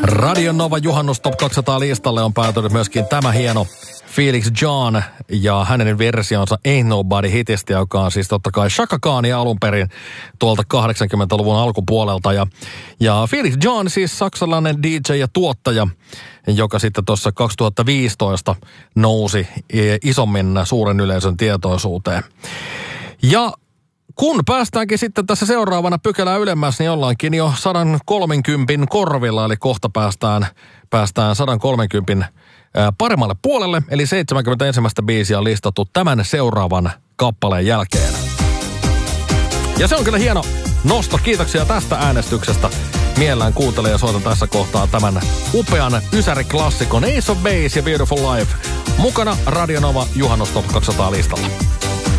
Radio Nova Juhannus Top 200 listalle on päätynyt myöskin tämä hieno Felix John ja hänen versionsa Ain't Nobody hitistä, joka on siis totta kai Chaka Khania alun perin tuolta 80-luvun alkupuolelta. Ja Felix John siis saksalainen DJ ja tuottaja, joka sitten tuossa 2015 nousi isommin suuren yleisön tietoisuuteen. Ja kun päästäänkin sitten tässä seuraavana pykälää ylemmäs, niin ollaankin jo 130 korvilla, eli kohta päästään 130 paremmalle puolelle, eli 71. biisiä on listattu tämän seuraavan kappaleen jälkeen. Ja se on kyllä hieno nosto. Kiitoksia tästä äänestyksestä. Mielellään kuuntelen ja soitan tässä kohtaa tämän upean ysäriklassikon Ace of Base ja Beautiful Life mukana Radio Nova Juhannus Top 200 listalla.